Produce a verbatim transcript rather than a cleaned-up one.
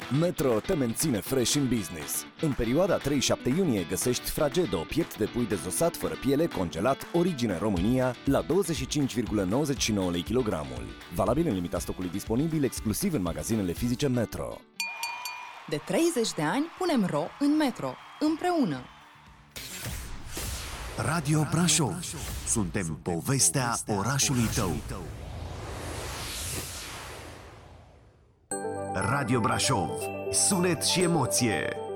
Metro te menține fresh în business. În perioada trei șapte iunie găsești Fragedo, piept de pui dezosat fără piele, congelat, origine România, la douăzeci și cinci virgulă nouăzeci și nouă lei kilogramul. Valabil în limita stocului disponibil exclusiv în magazinele fizice Metro. De treizeci de ani punem ro în Metro, împreună. Radio Brașov. Suntem povestea orașului tău. Radio Brașov. Sunet și emoție.